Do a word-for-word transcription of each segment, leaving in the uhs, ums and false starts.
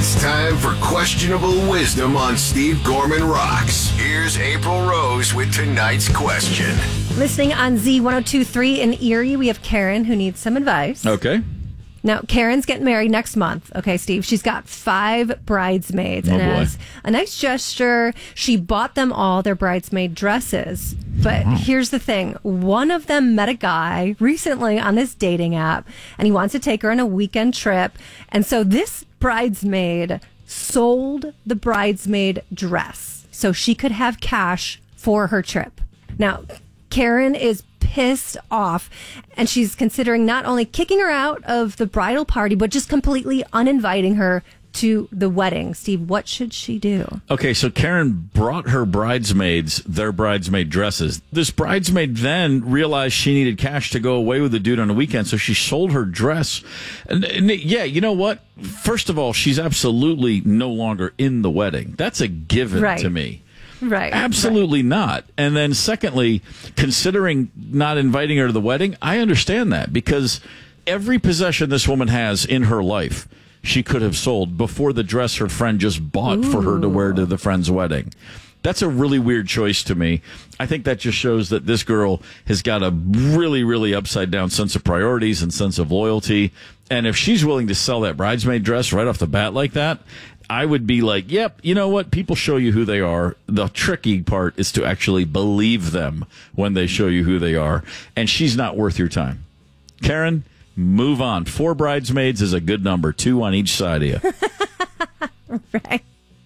It's time for Questionable Wisdom on Steve Gorman Rocks. Here's April Rose with tonight's question. Listening on Z ten twenty-three in Erie, we have Karen who needs some advice. Okay. Now, Karen's getting married next month. Okay, Steve. She's got five bridesmaids. Oh, and boy. as a nice gesture, she bought them all their bridesmaid dresses. But Oh. here's the thing. One of them met a guy recently on this dating app, and he wants to take her on a weekend trip. And so this bridesmaid sold the bridesmaid dress so she could have cash for her trip. Now, Karen is pissed off, and she's considering not only kicking her out of the bridal party, but just completely uninviting her to the wedding. Steve, what should she do? Okay, so Karen brought her bridesmaids their bridesmaid dresses. This bridesmaid then realized she needed cash to go away with the dude on the weekend, so she sold her dress. And, and yeah, you know what? First of all, she's absolutely no longer in the wedding. That's a given Right. to me. Right. Absolutely right. not. And then secondly, considering not inviting her to the wedding, I understand that because every possession this woman has in her life, she could have sold before the dress her friend just bought Ooh. for her to wear to the friend's wedding. That's a really weird choice to me. I think that just shows that this girl has got a really, really upside down sense of priorities and sense of loyalty. And if she's willing to sell that bridesmaid dress right off the bat like that, I would be like, yep, you know what? People show you who they are. The tricky part is to actually believe them when they show you who they are. And she's not worth your time. Karen, move on. Four bridesmaids is a good number. Two on each side of you. Right.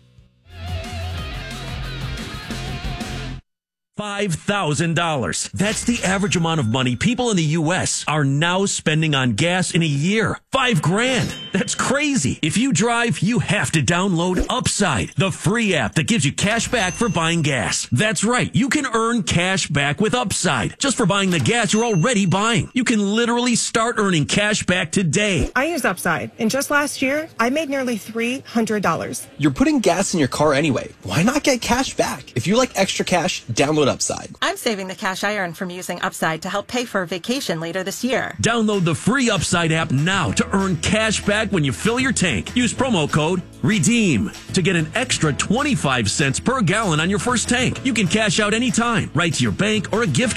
five thousand dollars. That's the average amount of money people in the U S are now spending on gas in a year. Five grand. That's crazy. If you drive, you have to download Upside, the free app that gives you cash back for buying gas. That's right. You can earn cash back with Upside just for buying the gas you're already buying. You can literally start earning cash back today. I use Upside, and just last year, I made nearly three hundred dollars. You're putting gas in your car anyway. Why not get cash back? If you like extra cash, download Upside. I'm saving the cash I earn from using Upside to help pay for a vacation later this year. Download the free Upside app now to earn cash back when you fill your tank. Use promo code REDEEM to get an extra twenty-five cents per gallon on your first tank. You can cash out anytime, right to your bank or a gift